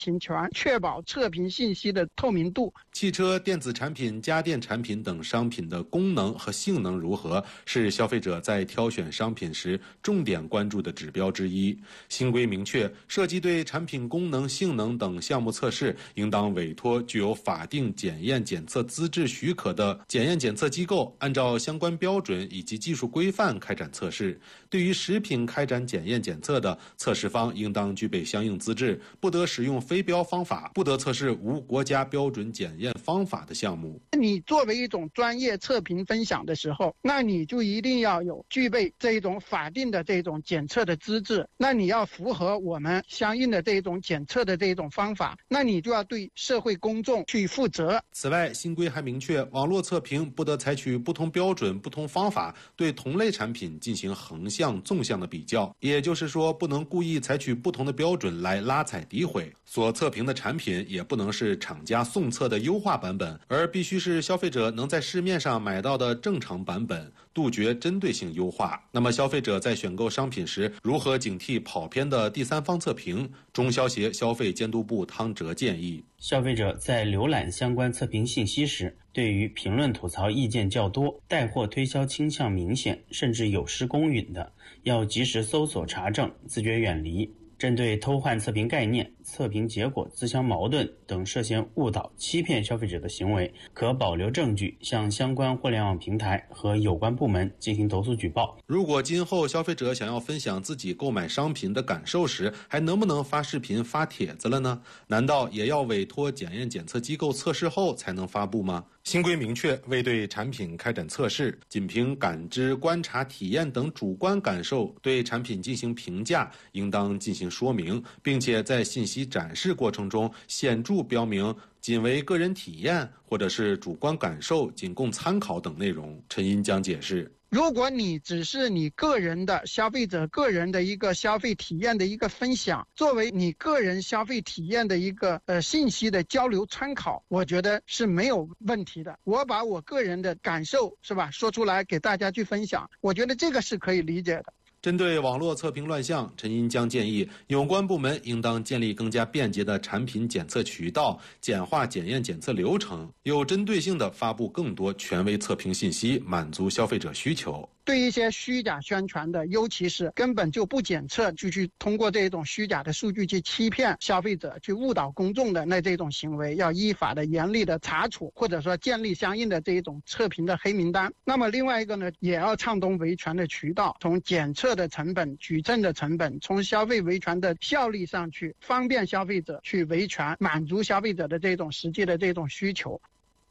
侵权，确保测评信息的透明度。 汽车、电子产品、家电产品等商品的功能和性能如何，是消费者在挑选商品时重点关注的指标之一。新规明确，涉及对产品功能、性能等项目测试，应当委托具有法定检验检测资质许可的检验检测机构，按照相关标准以及技术规范开展测试。对于食品开展检验检测的，测试方应当具备相应资质，不得使用非标方法，不得测试无国家标准检验方法的项目。 你作为一种专业测评分享的时候，那你就一定要具备这种法定的这种检测的资质，那你要符合我们相应的这种检测的这种方法，那你就要对社会公众去负责。 此外，新规还明确，网络测评不得采取不同标准、不同方法对同类产品进行横向、纵向的比较，也就是说，不能故意采取不同的标准来拉踩诋毁。所测评的产品也不能是厂家送测的优化版本，而必须是消费者能在市面上买到的正常版本，杜绝针对性优化。那么消费者在选购商品时，如何警惕跑偏的第三方测评？中消协消费监督部汤哲建议， 消费者在浏览相关测评信息时，对于评论吐槽意见较多、带货推销倾向明显，甚至有失公允的，要及时搜索查证，自觉远离。针对偷换测评概念、测评结果自相矛盾等涉嫌误导、欺骗消费者的行为，可保留证据向相关互联网平台和有关部门进行投诉举报。 如果今后消费者想要分享自己购买商品的感受时，还能不能发视频、发帖子了呢？难道也要委托检验检测机构测试后才能发布吗？新规明确，未对产品开展测试，仅凭感知、观察、体验等主观感受对产品进行评价，应当进行说明，并且在信息展示过程中显著标明仅为个人体验或者是主观感受，仅供参考等内容。陈英江解释， 如果你只是你个人的消费者个人的一个消费体验的一个分享，作为你个人消费体验的一个信息的交流参考，我觉得是没有问题的。我把我个人的感受是吧说出来给大家去分享，我觉得这个是可以理解的。 针对网络测评乱象，陈英江建议有关部门应当建立更加便捷的产品检测渠道，简化检验检测流程，有针对性地发布更多权威测评信息，满足消费者需求。 对一些虚假宣传的，尤其是根本就不检测，就去通过这种虚假的数据去欺骗消费者、去误导公众的那这种行为，要依法的严厉的查处，或者说建立相应的这一种测评的黑名单。那么另外一个呢，也要畅通维权的渠道，从检测的成本、举证的成本，从消费维权的效率上去方便消费者去维权，满足消费者的这种实际的这种需求。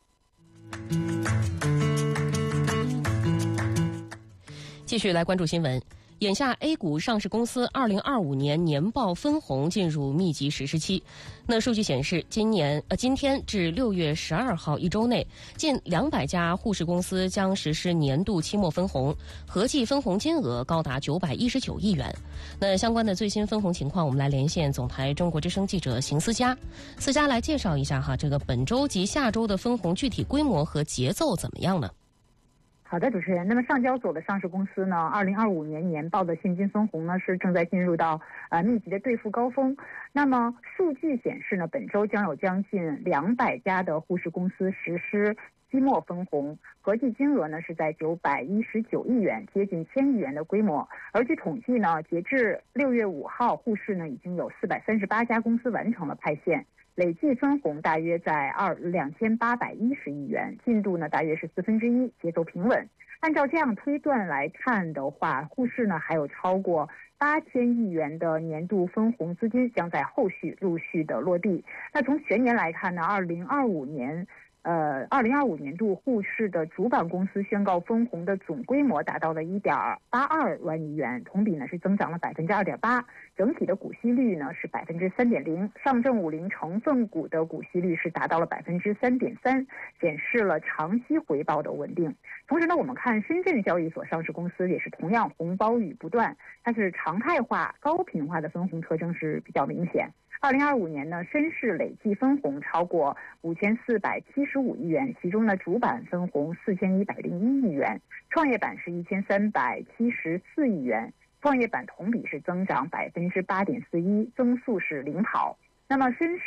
继续来关注新闻。眼下 A 股上市公司2025年年报分红进入密集实施期。那数据显示，今天至6月12号一周内，近200家沪市公司将实施年度期末分红，合计分红金额高达919亿元。那相关的最新分红情况，我们来连线总台中国之声记者邢思佳。思佳来介绍一下这个本周及下周的分红具体规模和节奏怎么样呢？ 好的，主持人。那么上交所的上市公司呢，2025年年报的现金分红呢是正在进入到密集的兑付高峰。那么数据显示呢，本周将有将近200家的沪市公司实施期末分红，合计金额呢是在919亿元，接近1000亿元的规模。而据统计呢，截至6月5号，沪市呢已经有438家公司完成了派现。累计分红大约在2810亿元，进度呢大约是1/4，节奏平稳。按照这样推断来看的话，沪市呢还有超过8000亿元的年度分红资金将在后续陆续的落地。那从全年来看呢，2025年度沪市的主板公司宣告分红的总规模达到了1.82万亿元，同比呢是增长了2.8%，整体的股息率呢是3.0%，上证50成分股的股息率是达到了3.3%，显示了长期回报的稳定。同时呢，我们看深圳交易所上市公司也是同样红包雨不断，但是常态化、高频化的分红特征是比较明显。2025年呢，深市累计分红超过5475亿元，其中呢主板分红4101亿元，创业板是1374亿元，创业板同比是增长8.41%，增速是领跑。那么深